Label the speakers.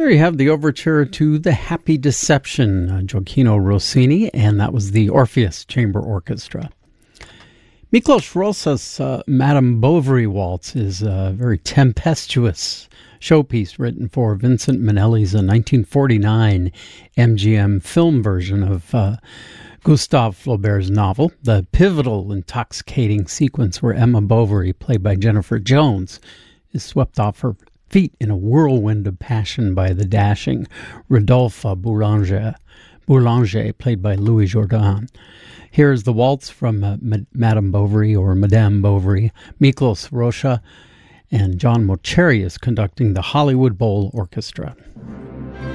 Speaker 1: There you have the overture to The Happy Deception, Gioacchino Rossini, and that was the Orpheus Chamber Orchestra. Miklos Rozsa's Madame Bovary Waltz is a very tempestuous showpiece written for Vincent Minnelli's 1949 MGM film version of Gustave Flaubert's novel. The pivotal, intoxicating sequence where Emma Bovary, played by Jennifer Jones, is swept off her feet in a whirlwind of passion by the dashing Rodolphe Boulanger, played by Louis Jourdan. Here's the waltz from Madame Bovary, or Madame Bovary. Miklos Rozsa and John Mocheri is conducting the Hollywood Bowl Orchestra.